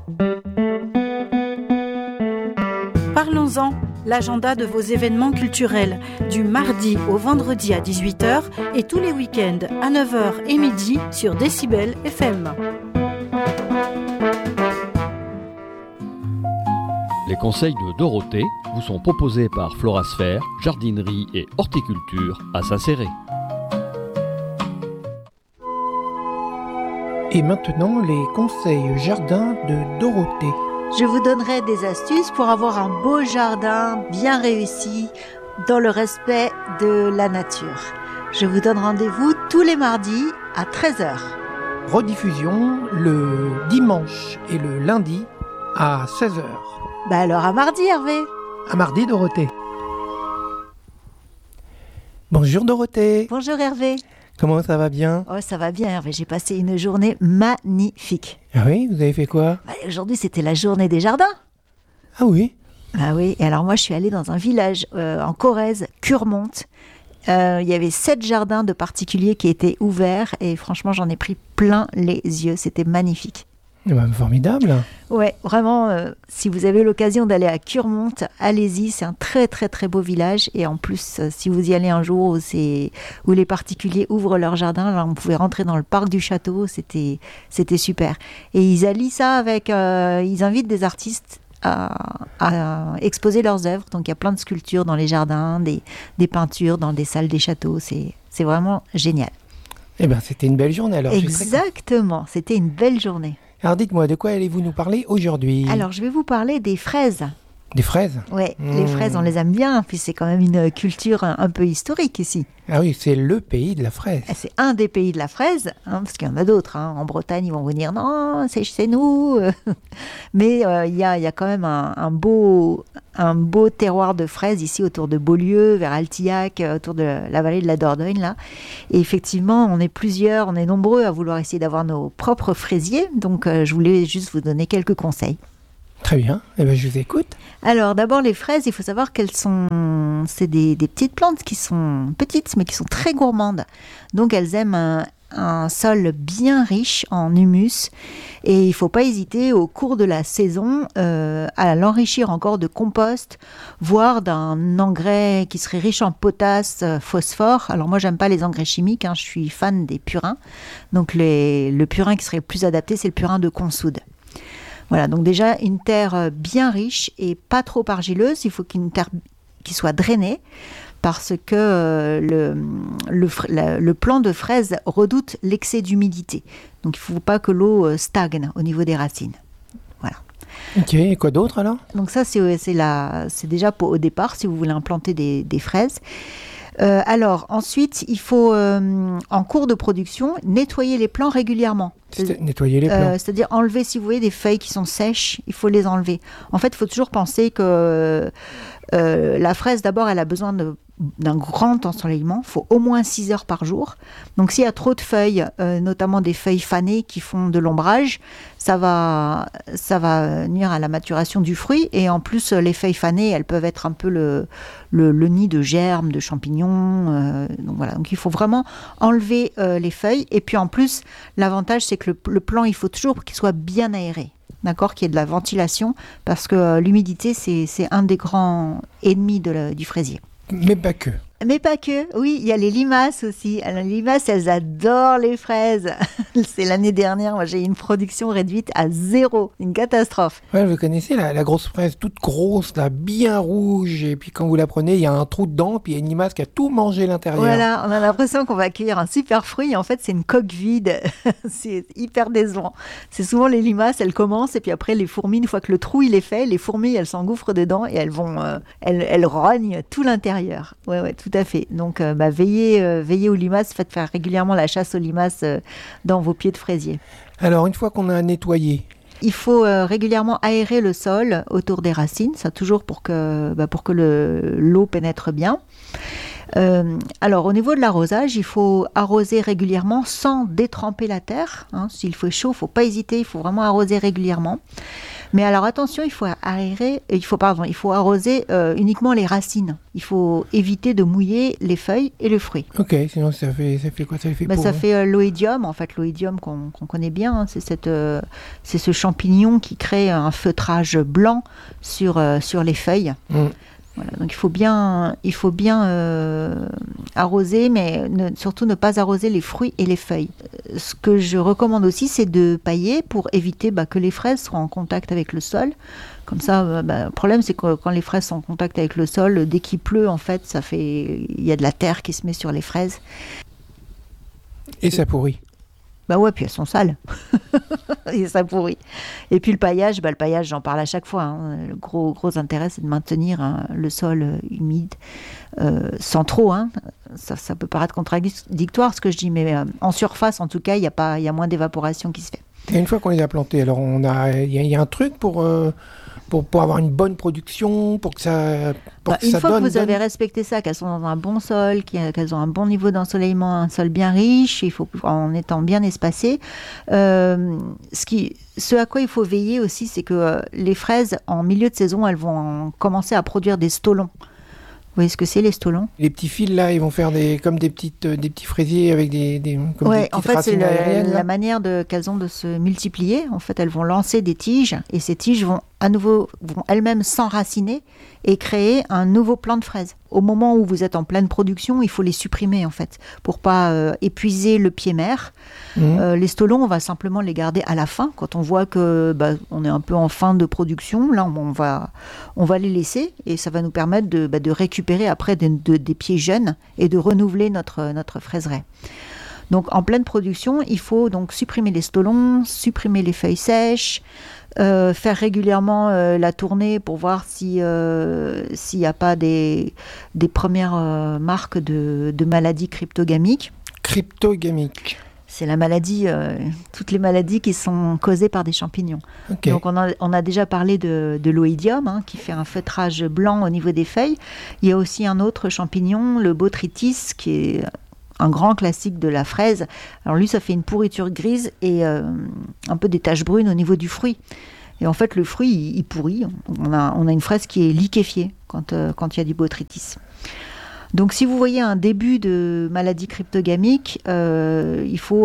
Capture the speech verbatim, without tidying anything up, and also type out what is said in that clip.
Parlons-en, l'agenda de vos événements culturels, du mardi au vendredi à dix-huit heures et tous les week-ends à neuf heures et midi sur Décibel F M. Les conseils de Dorothée vous sont proposés par Florasphère, jardinerie et horticulture à Saint-Céré. Et maintenant, les conseils jardin de Dorothée. Je vous donnerai des astuces pour avoir un beau jardin bien réussi dans le respect de la nature. Je vous donne rendez-vous tous les mardis à treize heures. Rediffusion le dimanche et le lundi à seize heures. Bah alors à mardi, Hervé. À mardi, Dorothée. Bonjour Dorothée. Bonjour Hervé. Comment ça va bien? Oh, ça va bien Hervé, j'ai passé une journée magnifique. Ah oui, vous avez fait quoi? Bah, aujourd'hui, c'était la journée des jardins. Ah oui? Ah oui, et alors moi, je suis allée dans un village euh, en Corrèze, Curmonte. Euh, il y avait sept jardins de particuliers qui étaient ouverts et franchement, j'en ai pris plein les yeux. C'était magnifique. Eh ben, formidable. Ouais, vraiment, euh, si vous avez l'occasion d'aller à Curmonte, allez-y, c'est un très très très beau village et en plus, euh, si vous y allez un jour où, c'est, où les particuliers ouvrent leur jardin, alors on pouvait rentrer dans le parc du château, c'était, c'était super. Et ils allient ça avec, euh, ils invitent des artistes à, à exposer leurs œuvres, donc il y a plein de sculptures dans les jardins, des, des peintures dans des salles des châteaux, c'est, c'est vraiment génial. Eh bien, c'était une belle journée alors. Exactement, c'était une belle journée. Alors dites-moi, de quoi allez-vous nous parler aujourd'hui? Alors je vais vous parler des fraises. Des fraises? Oui, mmh. Les fraises on les aime bien, puis c'est quand même une culture un, un peu historique ici. Ah oui, c'est le pays de la fraise. C'est un des pays de la fraise, hein, parce qu'il y en a d'autres. Hein. En Bretagne, ils vont vous dire non, c'est chez nous. Mais il euh, y, a, y a quand même un, un, beau, un beau terroir de fraises ici autour de Beaulieu, vers Altillac, autour de la vallée de la Dordogne. Là. Et effectivement, on est plusieurs, on est nombreux à vouloir essayer d'avoir nos propres fraisiers. Donc euh, je voulais juste vous donner quelques conseils. Très bien, eh bien, je vous écoute. Alors d'abord les fraises, il faut savoir qu'elles sont, c'est des, des petites plantes qui sont petites mais qui sont très gourmandes. Donc elles aiment un, un sol bien riche en humus et il ne faut pas hésiter au cours de la saison euh, à l'enrichir encore de compost, voire d'un engrais qui serait riche en potasse, phosphore. Alors moi j'aime pas les engrais chimiques, hein, je suis fan des purins. Donc les, le purin qui serait le plus adapté, c'est le purin de consoude. Voilà, donc déjà une terre bien riche et pas trop argileuse, il faut qu'une terre qui soit drainée parce que euh, le, le, le, le plant de fraise redoute l'excès d'humidité. Donc il ne faut pas que l'eau stagne au niveau des racines. Voilà. Ok, et quoi d'autre alors? Donc ça c'est, c'est, la, c'est déjà pour, au départ si vous voulez implanter des, des fraises. Euh, alors ensuite, il faut euh, en cours de production nettoyer les plants régulièrement. C'est, nettoyer les plants. Euh, c'est-à-dire enlever, si vous voyez des feuilles qui sont sèches, il faut les enlever. En fait, il faut toujours penser que euh, la fraise, d'abord, elle a besoin de, d'un grand ensoleillement. Il faut au moins six heures par jour. Donc, s'il y a trop de feuilles, euh, notamment des feuilles fanées qui font de l'ombrage, ça va, ça va nuire à la maturation du fruit. Et en plus, les feuilles fanées, elles peuvent être un peu le, le, le nid de germes, de champignons. Euh, donc, voilà. Donc, il faut vraiment enlever euh, les feuilles. Et puis, en plus, l'avantage, c'est que le, le plant, il faut toujours qu'il soit bien aéré. D'accord, qu'il y ait de la ventilation, parce que euh, l'humidité, c'est, c'est un des grands ennemis de la, du fraisier. Mais pas que. Mais pas que, oui, il y a les limaces aussi. Alors, les limaces, elles adorent les fraises. C'est l'année dernière, moi j'ai eu une production réduite à zéro, une catastrophe. Ouais, vous connaissez la, la grosse fraise toute grosse, là, bien rouge, et puis quand vous la prenez, il y a un trou dedans, puis il y a une limace qui a tout mangé à l'intérieur. Voilà, on a l'impression qu'on va accueillir un super fruit, et en fait c'est une coque vide. C'est hyper décevant. C'est souvent les limaces, elles commencent, et puis après les fourmis, une fois que le trou il est fait, les fourmis elles s'engouffrent dedans, et elles vont, euh, elles, elles rognent tout l'intérieur. Ouais, ouais, tout à fait. Donc, euh, bah, veillez, euh, veillez aux limaces. Faites faire régulièrement la chasse aux limaces euh, dans vos pieds de fraisier. Alors, une fois qu'on a nettoyé, il faut euh, régulièrement aérer le sol autour des racines, ça toujours pour que, bah, pour que le, l'eau pénètre bien. Euh, alors, au niveau de l'arrosage, il faut arroser régulièrement sans détremper la terre. Hein. S'il fait chaud, il ne faut pas hésiter, il faut vraiment arroser régulièrement. Mais alors attention, il faut aérer, il faut pardon, il faut arroser euh, uniquement les racines. Il faut éviter de mouiller les feuilles et le fruit. Ok, sinon ça fait ça fait quoi ça fait bah, pour, Ça hein fait euh, l'oïdium, en fait l'oïdium qu'on, qu'on connaît bien. Hein, c'est cette euh, c'est ce champignon qui crée un feutrage blanc sur euh, sur les feuilles. Mm. Voilà, donc il faut bien, il faut bien euh, arroser, mais ne, surtout ne pas arroser les fruits et les feuilles. Ce que je recommande aussi, c'est de pailler pour éviter bah, que les fraises soient en contact avec le sol. Comme ça, bah, le problème, c'est que quand les fraises sont en contact avec le sol, dès qu'il pleut, en fait, ça fait, il y a de la terre qui se met sur les fraises. Et ça pourrit. Bah ouais, puis elles sont sales. Et ça pourrit. Et puis le paillage, bah le paillage, j'en parle à chaque fois. Hein. Le gros, gros intérêt, c'est de maintenir hein, le sol euh, humide, euh, sans trop. Hein. Ça, ça peut paraître contradictoire ce que je dis, mais euh, en surface, en tout cas, il y a pas, il y a moins d'évaporation qui se fait. Et une fois qu'on les a plantés, alors on a, il y, y a un truc pour, euh, pour pour avoir une bonne production, pour que ça, pour bah, que une ça fois donne, que vous donne... avez respecté ça, qu'elles sont dans un bon sol, qu'elles ont un bon niveau d'ensoleillement, un sol bien riche, il faut en étant bien espacé. Euh, ce qui, ce à quoi il faut veiller aussi, c'est que euh, les fraises en milieu de saison, elles vont commencer à produire des stolons. Vous voyez ce que c'est les stolons ? Les petits fils là, ils vont faire des comme des petites euh, des petits fraisiers avec des des comme ouais, des petites en fait, c'est racines le, aériennes. la manière de, qu'elles ont de se multiplier. En fait, elles vont lancer des tiges et ces tiges vont à nouveau vont elles-mêmes s'enraciner et créer un nouveau plant de fraises. Au moment où vous êtes en pleine production, il faut les supprimer en fait pour pas euh, épuiser le pied mère. Mmh. Euh, les stolons, on va simplement les garder à la fin quand on voit que bah, on est un peu en fin de production. Là, on va on va les laisser et ça va nous permettre de, bah, de récupérer après des, de, des pieds jeunes et de renouveler notre notre fraiseraie. Donc en pleine production, il faut donc supprimer les stolons, supprimer les feuilles sèches, euh, faire régulièrement euh, la tournée pour voir si euh, s'il n'y a pas des, des premières euh, marques de, de maladies cryptogamiques. Cryptogamiques. C'est la maladie, euh, toutes les maladies qui sont causées par des champignons. Okay. Donc on a, on a déjà parlé de, de l'oïdium, hein, qui fait un feutrage blanc au niveau des feuilles. Il y a aussi un autre champignon, le botrytis, qui est un grand classique de la fraise. Alors lui, ça fait une pourriture grise et euh, un peu des taches brunes au niveau du fruit. Et en fait, le fruit, il, il pourrit. On a, on a une fraise qui est liquéfiée quand, euh, quand il y a du botrytis. Donc si vous voyez un début de maladie cryptogamique, euh, il faut